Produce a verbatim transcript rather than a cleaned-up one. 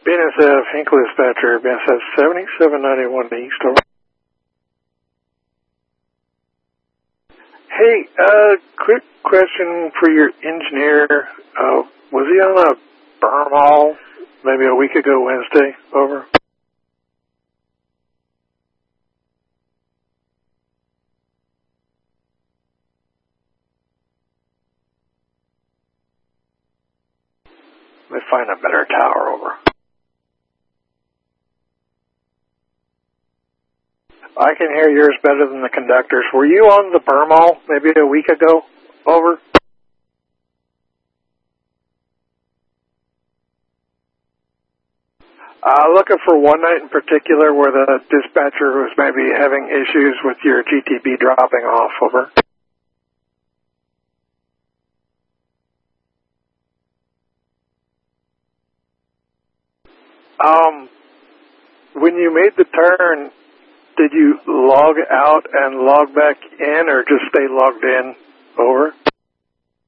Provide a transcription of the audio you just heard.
B N S F, Hinkle Dispatcher, B N S F seventy-seven ninety-one East, over. Hey, uh, quick question for your engineer. Uh, was he on a berm haul maybe a week ago Wednesday, over? Let me find a better tower, over. I can hear yours better than the conductors. Were you on the berm haul maybe a week ago, over? Uh, looking for one night in particular where the dispatcher was maybe having issues with your G T B dropping off, over. Um, when you made the turn, did you log out and log back in or just stay logged in, over?